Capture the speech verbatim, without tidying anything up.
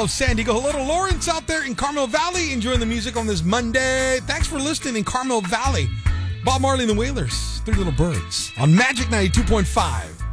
Carmel, San Diego. Hello to Lawrence out there in Carmel Valley, enjoying the music on this Monday. Thanks for listening in Carmel Valley. Bob Marley and the Wailers, Three Little Birds on Magic ninety-two point five.